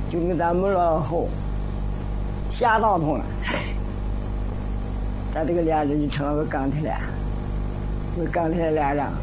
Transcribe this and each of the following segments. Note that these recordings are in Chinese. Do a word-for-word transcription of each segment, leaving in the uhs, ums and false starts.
就跟咱们老后瞎当通了。咱这个连着就成了个钢铁连，这个钢铁连上。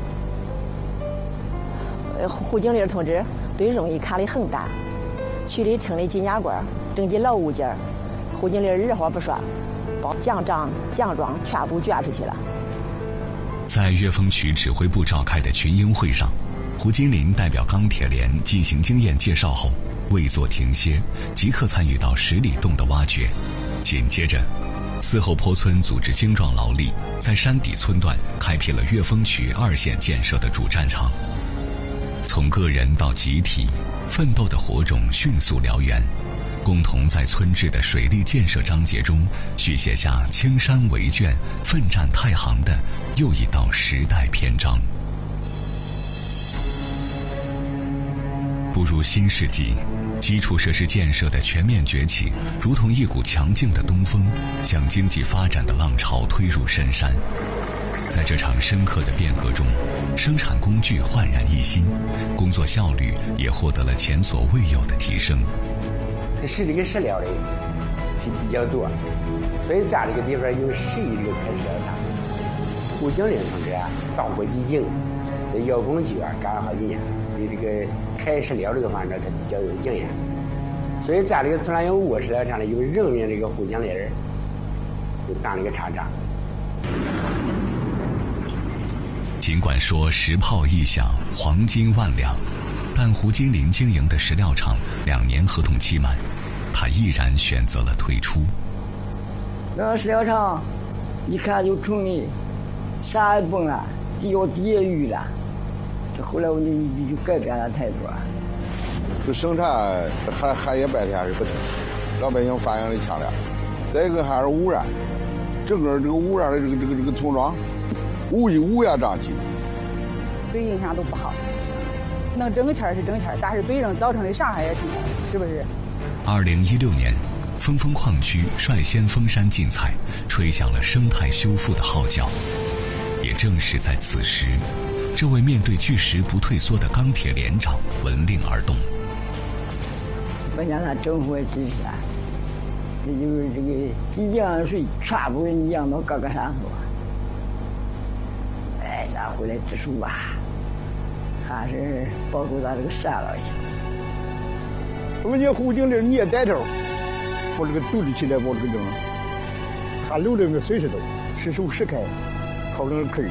呃，胡经理同志对荣誉看得很淡，区里成立纪念馆，征集老物件，胡经理二话不说，把奖章、奖状全部捐出去了。 在岳峰区指挥部召开的群英会上，胡金林代表钢铁连进行经验介绍后，未作停歇，即刻参与到十里洞的挖掘。紧接着，四后坡村组织精壮劳力，在山底村段开辟了岳峰区二线建设的主战场。从个人到集体，奋斗的火种迅速燎原，共同在村治的水利建设章节中续写下青山为卷、奋战太行的又一道时代篇章。步入新世纪，基础设施建设的全面崛起，如同一股强劲的东风，将经济发展的浪潮推入深山。在这场深刻的变革中，生产工具焕然一新，工作效率也获得了前所未有的提升。 是这个石料的是比较多，所以在这个地方有十亿这个开石料厂。胡经理同志啊，道过几经，在岳峰区啊干了好几年，对这个开石料这个方面他比较有经验，所以在这个村上有五个石料厂呢，就任命这个胡经理就当了个厂长。 尽管说石炮一响，黄金万两，但胡金林经营的石料厂两年合同期满，他毅然选择了退出。 那石料厂一看就成立，山也崩了，地要地狱了。这后来我就就改变了态度。 这生产还还也白天是不停，老百姓反映的强烈。再一个还是污染，整个这个污染的这个这个这个村庄，乌乌烟瘴气， 对影响都不好。能挣钱是挣钱，但是对人造成的伤害也挺大，是不是？ 二零一六年，峰峰矿区率先封山禁采，吹响了生态修复的号角。也正是在此时，这位面对巨石不退缩的钢铁连长闻令而动。 不像他政府也支持啊，也就是这个济江水全部人养到各个山头。哎，咱回来植树吧，还是保护咱这个山老行。 我们这胡经理你也带头，把这个独立起来，把这个整，还留着个水石头，石手石开，靠这个坑，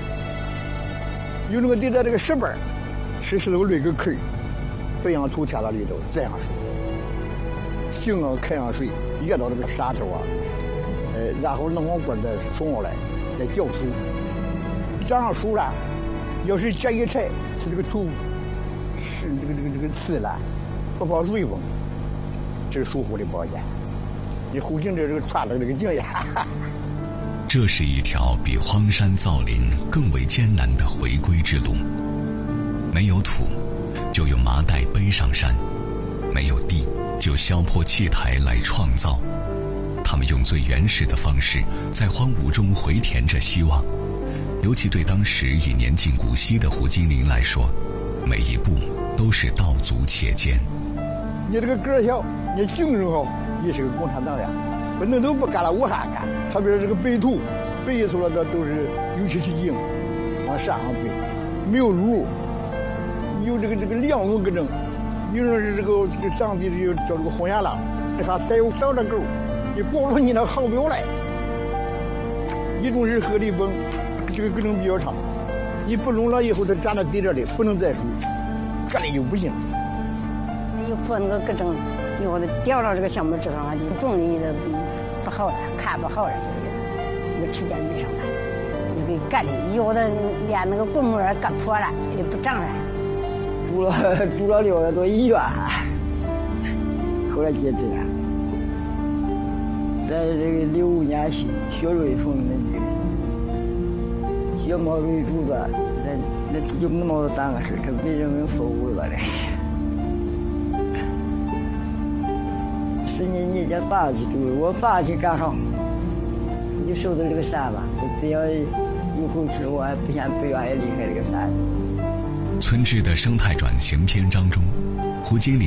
有那个地在这个石板，石石头垒个坑，培养土填到里头，这样树，井啊开上水，掖到这个沙头啊，呃，然后弄往棍再送上来，再浇土，长上树了，要是接一拆，它这个土是这个这个这个刺了。不怕水风，这是疏忽的保险。你胡经理这个传了这个经验。 这是一条比荒山造林更为艰难的回归之路。没有土，就用麻袋背上山；没有地，就削破砌台来创造。他们用最原始的方式，在荒芜中回填着希望。尤其对当时已年近古稀的胡金林来说，每一步都是道阻且艰。 你这个个小，你精神好，也是个共产党员。不能都不干了，我还干。特别是这个背土，背出来的都是油漆起井，往山上背，没有路，有这个这个两路搁整。有人是这个这当地的叫这个红眼狼，这还再有小的狗，你保住你那好不了来。一种是鹤立崩，这个各种比较长，你不弄了以后，它站在地这里不能再数，这里又不行。 又破那个各种，有的掉到这个小拇指上了，就种的的不好了，看不好了，就是这个指甲没上来，就给干的，有的连那个棍膜割破了，也不长了。 住了住了六个多医院，后来截肢了。在这个六五年血血瑞风那个血毛瑞柱子，那那就那么大个事，这被人们服务了这是。是你你家爸去住，我爸去干啥？你就守着这个山吧，我只要有口吃，我还不想不愿意离开这个山。 村治的生态转型篇章中，胡经理